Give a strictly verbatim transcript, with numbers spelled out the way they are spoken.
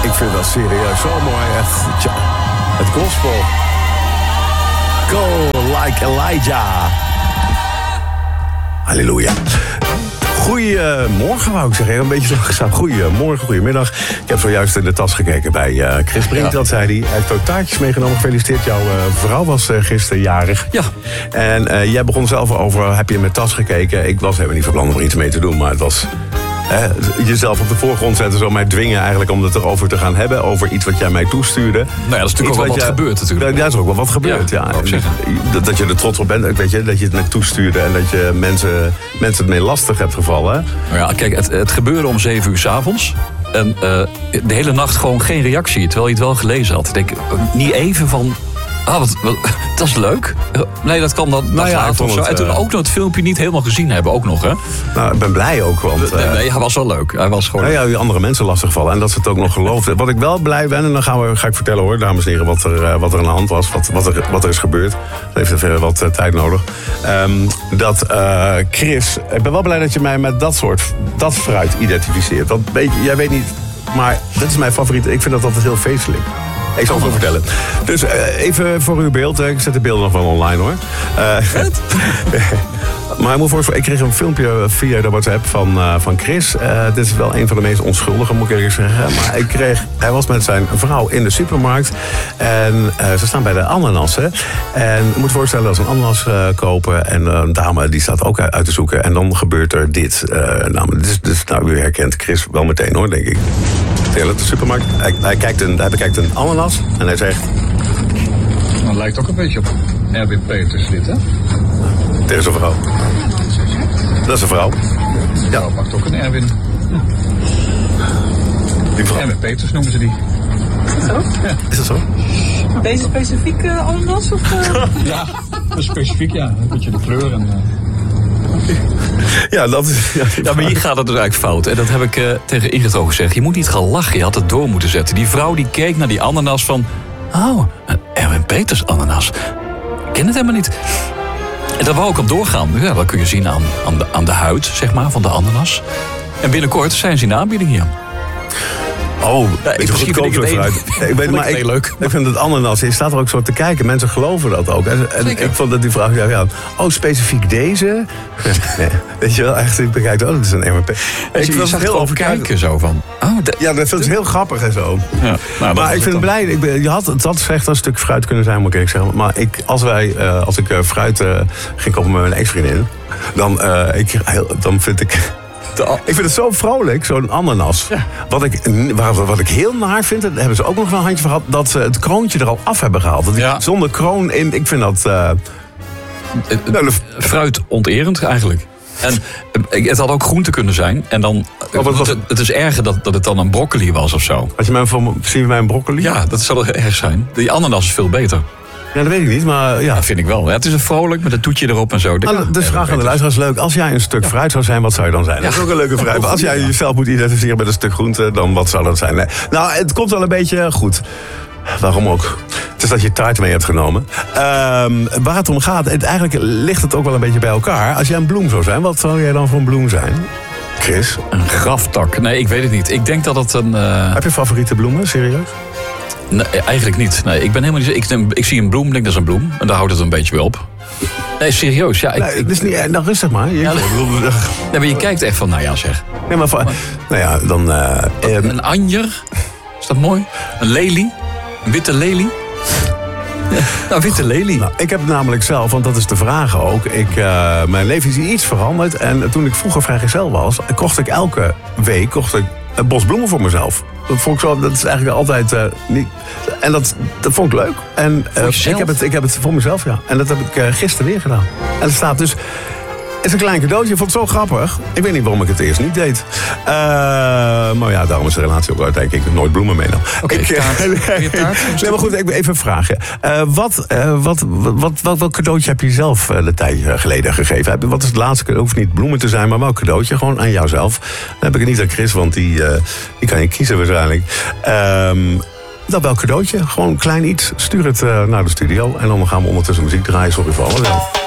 Ik vind dat serieus zo mooi. Echt, tja, het gospel. Go like Elijah. Halleluja. Goedemorgen, wou ik zeggen. Een beetje zo gezegd. Goedemorgen, goedemiddag. Ik heb zojuist in de tas gekeken bij uh, Chris Brink. Ja. Dat zei hij. Hij heeft ook taartjes meegenomen. Gefeliciteerd. Jouw uh, vrouw was uh, gisteren jarig. Ja. En uh, jij begon zelf over, heb je in mijn tas gekeken? Ik was helemaal niet van plan om er iets mee te doen, maar het was... Eh, jezelf op de voorgrond zetten, zo mij dwingen eigenlijk om het erover te gaan hebben. Over iets wat jij mij toestuurde. Nou ja, dat is natuurlijk ook wel wat jij, gebeurd natuurlijk. Daar is ook wel wat gebeurd, ja. ja. Dat, dat je er trots op bent, weet je, dat je het met toestuurde en dat je mensen, mensen het mee lastig hebt gevallen. Nou ja, kijk, het, het gebeurde om zeven uur 's avonds. En uh, de hele nacht gewoon geen reactie, terwijl je het wel gelezen had. Ik denk, niet even van... Ah, wat, wat, dat is leuk. Nee, dat kan dan nou ja, later of zo. Het, en toen ook nog het filmpje niet helemaal gezien hebben, ook nog, hè? Nou, ik ben blij ook, want... Nee, nee, hij was wel leuk. Hij was gewoon... Nou ja, die andere mensen lastigvallen en dat ze het ook nog geloofden. Wat ik wel blij ben, en dan gaan we, ga ik vertellen hoor, dames en heren, wat er, wat er aan de hand was. Wat, wat, er, wat er is gebeurd. Dat heeft er verder wat uh, tijd nodig. Um, dat uh, Chris, ik ben wel blij dat je mij met dat soort, dat fruit identificeert. Want weet je, jij weet niet, maar dat is mijn favoriet. Ik vind dat altijd heel feestelijk. Ik zal het wel vertellen. Dus uh, even voor uw beeld. Ik zet de beelden nog wel online hoor. Uh, maar ik moet voorstellen, ik kreeg een filmpje via de WhatsApp van, uh, van Chris. Uh, dit is wel een van de meest onschuldige, moet ik eerlijk zeggen. Maar ik kreeg, hij was met zijn vrouw in de supermarkt. En uh, ze staan bij de ananassen. En je moet voorstellen dat ze een ananas uh, kopen. En uh, een dame die staat ook uit te zoeken. En dan gebeurt er dit. Uh, nou, dit is, dus, nou, u herkent Chris wel meteen hoor, denk ik. De supermarkt. Hij, hij, kijkt een, hij bekijkt een ananas en hij zegt... Dat lijkt ook een beetje op Erwin Peters dit, hè? Dit is een vrouw. Dat is een vrouw. Ja, dat pakt ook een Erwin. Die vrouw. Erwin Peters noemen ze die. Zo? Ja. Is dat zo? Deze specifieke uh, ananas? Of, uh... Ja, specifiek ja. Een beetje de kleur en... Uh... Ja, dat is... Ja, ja, maar hier gaat het dus eigenlijk fout. En dat heb ik uh, tegen Ingrid ook gezegd. Je moet niet gaan lachen, je had het door moeten zetten. Die vrouw die keek naar die ananas van... Oh, een Erwin Peters ananas. Ik ken het helemaal niet. En daar wou ik op doorgaan. Ja, dat kun je zien aan, aan, de, aan de huid, zeg maar, van de ananas. En binnenkort zijn ze in de aanbieding hier. Oh, ja, ik misschien vind ik het een, ik weet, maar ik, leuk. Ik vind het ananas, je staat er ook zo te kijken. Mensen geloven dat ook. En, en ik vond dat die vraag, ja, ja, oh, specifiek deze? Nee, weet je wel, echt, ik bekijk, oh, dat is een M P. Ik je zag heel over kijken zo van... Oh, de, ja, dat vind ik heel grappig en zo. Ja, nou, maar ik vind het blij, ik ben, je had, het had echt een stuk fruit kunnen zijn, moet ik zeggen. Maar ik, als, wij, uh, als ik uh, fruit uh, ging kopen met mijn ex-vriendin, dan, uh, ik, heel, dan vind ik... Ik vind het zo vrolijk, zo'n ananas. Ja. Wat, ik, wat, wat ik heel naar vind, daar hebben ze ook nog een handje van gehad... dat ze het kroontje er al af hebben gehaald. Dat ja. Zonder kroon in, ik vind dat... Uh, nou, fruit onterend eigenlijk. En het had ook groente kunnen zijn. En dan, oh, was... het, het is erger dat, dat het dan een broccoli was of zo. Als je mij van, zie je mij een broccoli? Ja, dat zal er erg zijn. Die ananas is veel beter. Ja, dat weet ik niet, maar ja. Dat vind ik wel. Ja, het is een vrolijk met een toetje erop en zo. Nou, dus vraag aan de luisteraars leuk. Als jij een stuk ja. fruit zou zijn, wat zou je dan zijn? Ja. Dat is ook een leuke vraag. Als jij jezelf moet identificeren met een stuk groente, dan wat zou dat zijn? Nee. Nou, het komt wel een beetje goed. Waarom ook? Het is dat je taart mee hebt genomen. Uh, waar het om gaat, het, eigenlijk ligt het ook wel een beetje bij elkaar. Als jij een bloem zou zijn, wat zou jij dan voor een bloem zijn? Chris? Een graftak. Nee, ik weet het niet. Ik denk dat het een... Uh... Heb je favoriete bloemen, serieus? Nee, eigenlijk niet. Nee, ik ben helemaal niet. Ik, ik zie een bloem, denk dat is een bloem. En daar houdt het een beetje wel op. Nee, serieus. Ja, ik, nee, het is niet. Nou, rustig maar. Je, ja, nee, maar je kijkt echt van, nou ja, zeg. Nee, maar, van, maar nou ja, dan. Uh, een, een anjer. Is dat mooi? Een lelie. Een witte lelie. Ja, nou, witte lelie. Nou, ik heb namelijk zelf, want dat is de vraag ook. Ik, uh, mijn leven is iets veranderd. En toen ik vroeger vrijgezel was, kocht ik elke week kocht ik een bos bloemen voor mezelf. Dat vond ik zo, dat is eigenlijk altijd uh, niet. En dat, dat vond ik leuk. En uh, ik, heb het, ik heb het voor mezelf, ja. En dat heb ik uh, gisteren weer gedaan. En het staat dus. Het is een klein cadeautje, ik vond het zo grappig. Ik weet niet waarom ik het eerst niet deed. Uh, maar ja, daarom is de relatie ook uiteindelijk ik nooit bloemen meenam. Oké, okay, taart. nee, nee, maar goed, ik even een vraagje. Uh, wat, uh, wat, wat, wat, welk cadeautje heb je zelf uh, de tijd geleden gegeven? Wat is het laatste cadeau? Hoeft niet bloemen te zijn, maar welk cadeautje? Gewoon aan jouzelf. Dan heb ik het niet aan Chris, want die, uh, die kan je kiezen waarschijnlijk. Um, dat welk cadeautje? Gewoon een klein iets. Stuur het uh, naar de studio. En dan gaan we ondertussen muziek draaien. Sorry voor alles.